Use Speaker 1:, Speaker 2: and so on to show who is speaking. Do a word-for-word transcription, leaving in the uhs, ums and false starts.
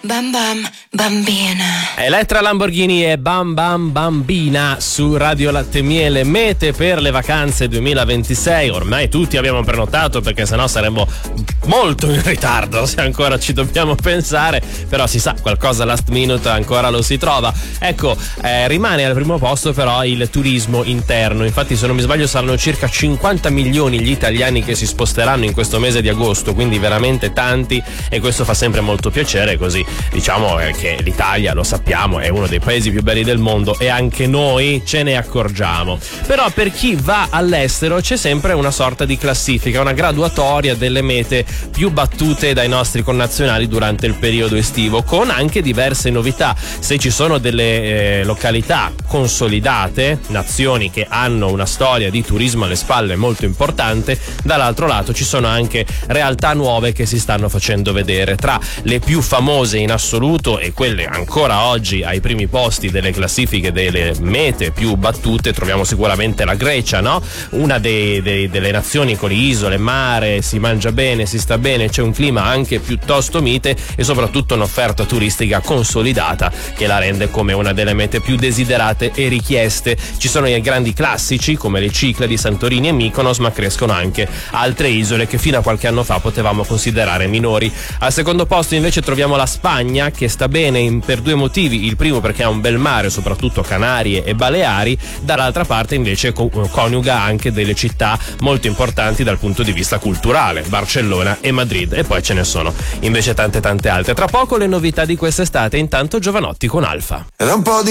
Speaker 1: Bam bam bambina.
Speaker 2: Elettra Lamborghini e Bam Bam Bambina su Radio Latte Miele. Mete per le vacanze duemilaventisei. Ormai tutti abbiamo prenotato, perché sennò saremmo molto in ritardo se ancora ci dobbiamo pensare. Però si sa, qualcosa last minute ancora lo si trova. Ecco, eh, rimane al primo posto però il turismo interno. Infatti, se non mi sbaglio, saranno circa cinquanta milioni gli italiani che si sposteranno in questo mese di agosto, quindi veramente tanti, e questo fa sempre molto piacere. Così diciamo che l'Italia, lo sappiamo, è uno dei paesi più belli del mondo e anche noi ce ne accorgiamo. Però per chi va all'estero c'è sempre una sorta di classifica, una graduatoria delle mete più battute dai nostri connazionali durante il periodo estivo, con anche diverse novità. Se ci sono delle eh, località consolidate, nazioni che hanno una storia di turismo alle spalle molto importante, dall'altro lato ci sono anche realtà nuove che si stanno facendo vedere. Tra le più famose in assoluto e quelle ancora oggi ai primi posti delle classifiche delle mete più battute troviamo sicuramente la Grecia, no? Una dei, dei, delle nazioni con le isole, mare, si mangia bene, si sta bene, c'è un clima anche piuttosto mite e soprattutto un'offerta turistica consolidata che la rende come una delle mete più desiderate e richieste. Ci sono i grandi classici come le Cicladi, Santorini e Mykonos, ma crescono anche altre isole che fino a qualche anno fa potevamo considerare minori. Al secondo posto invece troviamo la Spagna, che sta bene in, per due motivi. Il primo perché ha un bel mare, soprattutto Canarie e Baleari, dall'altra parte invece co- coniuga anche delle città molto importanti dal punto di vista culturale, Barcellona e Madrid, e poi ce ne sono invece tante tante altre. Tra poco le novità di quest'estate, intanto Giovanotti con Alfa.
Speaker 3: Era un po' di